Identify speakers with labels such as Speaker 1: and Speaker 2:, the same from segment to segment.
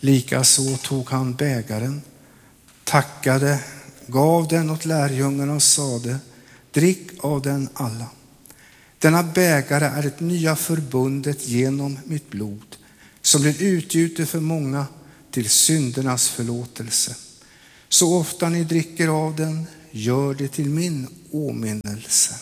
Speaker 1: Likaså tog han bägaren, tackade, gav den åt lärjungarna och sade: drick av den alla. Denna bägare är det nya förbundet genom mitt blod, som blir utgjutet för många till syndernas förlåtelse. Så ofta ni dricker av den, gör det till min åminnelse.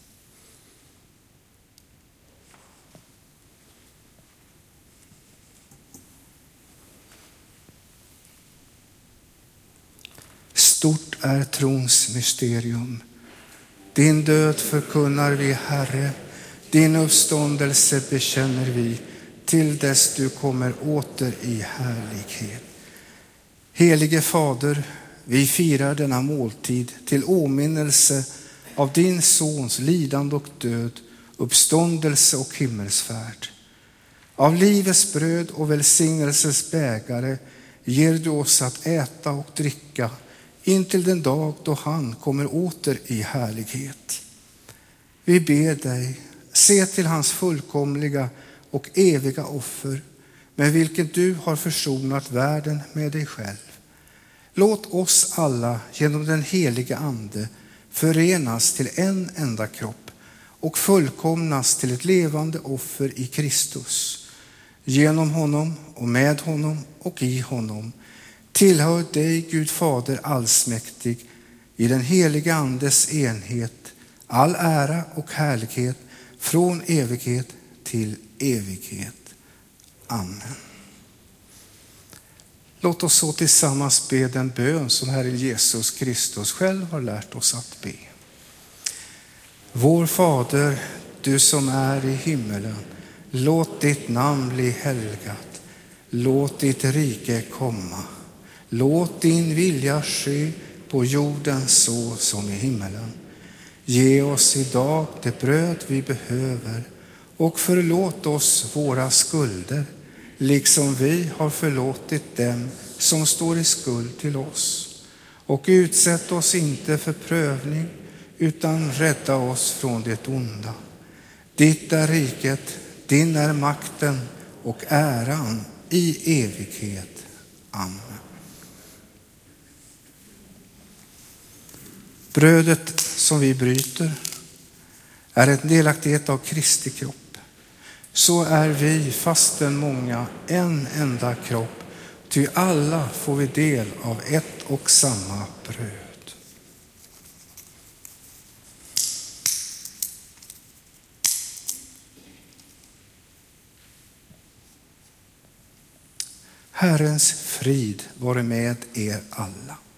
Speaker 1: Stort är trons mysterium. Din död förkunnar vi, Herre, din uppståndelse bekänner vi, till dess du kommer åter i härlighet. Helige Fader, vi firar denna måltid till åminnelse av din sons lidande och död, uppståndelse och himmelsfärd. Av livets bröd och välsignelses bägare ger du oss att äta och dricka intill den dag då han kommer åter i härlighet. Vi ber dig, se till hans fullkomliga och eviga offer, med vilket du har försonat världen med dig själv. Låt oss alla genom den heliga ande förenas till en enda kropp och fullkomnas till ett levande offer i Kristus. Genom honom och med honom och i honom tillhör dig, Gud Fader allsmäktig, i den heliga andes enhet, all ära och härlighet från evighet till evighet. Amen. Låt oss så tillsammans be den bön som Herre Jesus Kristus själv har lärt oss att be. Vår Fader, du som är i himmelen, låt ditt namn bli helgat. Låt ditt rike komma. Låt din vilja ske på jorden så som i himmelen. Ge oss idag det bröd vi behöver och förlåt oss våra skulder, liksom vi har förlåtit dem som står i skuld till oss. Och utsätt oss inte för prövning, utan rädda oss från det onda. Ditt är riket, din är makten och äran i evighet. Amen. Brödet som vi bryter är en delaktighet av Kristi kropp. Så är vi, fastän många, en enda kropp, ty alla får vi del av ett och samma bröd. Herrens frid vare med er alla.